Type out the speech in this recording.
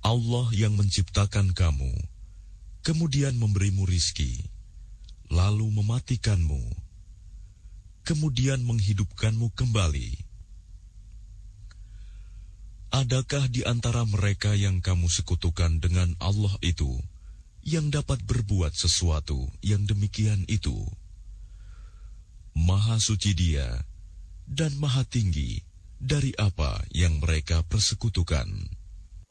Allah yang menciptakan kamu, kemudian memberimu rizki, lalu mematikanmu, kemudian menghidupkanmu kembali. Adakah di antara mereka yang kamu sekutukan dengan Allah itu, yang dapat berbuat sesuatu yang demikian itu? Maha suci Dia, dan maha tinggi dari apa yang mereka persekutukan.